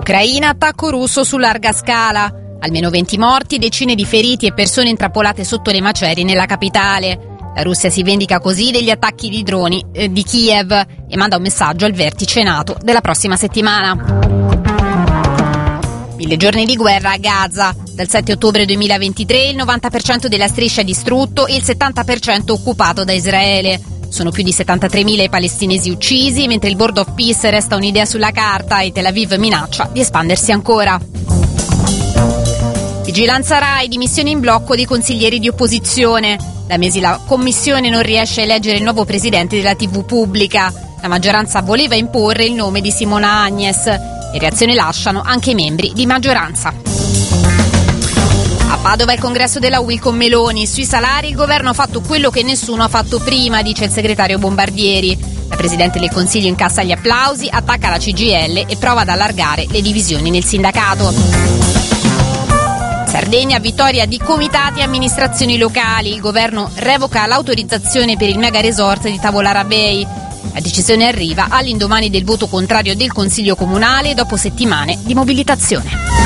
Ucraina, attacco russo su larga scala. Almeno 20 morti, decine di feriti e persone intrappolate sotto le macerie nella capitale. La Russia si vendica così degli attacchi di droni di Kiev e manda un messaggio al vertice NATO della prossima settimana. 1000 giorni di guerra a Gaza. Dal 7 ottobre 2023 il 90% della striscia è distrutto e il 70% occupato da Israele. Sono più di 73.000 i palestinesi uccisi, mentre il Board of Peace resta un'idea sulla carta e Tel Aviv minaccia di espandersi ancora. Vigilanza Rai, dimissioni in blocco dei consiglieri di opposizione. Da mesi la commissione non riesce a eleggere il nuovo presidente della TV pubblica. La maggioranza voleva imporre il nome di Simona Agnes. E reazione lasciano anche i membri di maggioranza. A Padova il congresso della UIL con Meloni. Sui salari il governo ha fatto quello che nessuno ha fatto prima, dice il segretario Bombardieri. La Presidente del Consiglio incassa gli applausi, attacca la CGIL e prova ad allargare le divisioni nel sindacato. Sardegna, vittoria di comitati e amministrazioni locali. Il governo revoca l'autorizzazione per il mega resort di Tavolara Bay. La decisione arriva all'indomani del voto contrario del Consiglio Comunale dopo settimane di mobilitazione.